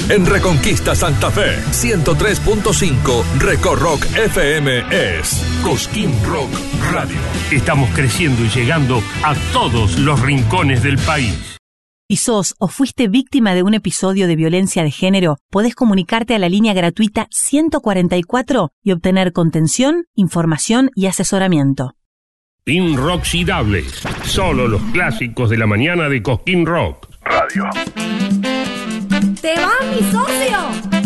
En Reconquista Santa Fe, 103.5 Recorrock FM es Cosquín Rock Radio. Estamos creciendo y llegando a todos los rincones del país. Si sos o fuiste víctima de un episodio de violencia de género, podés comunicarte a la línea gratuita 144 y obtener contención, información y asesoramiento. Inoxidable, solo los clásicos de la mañana de Cosquín Rock Radio. ¡Te va, mi socio!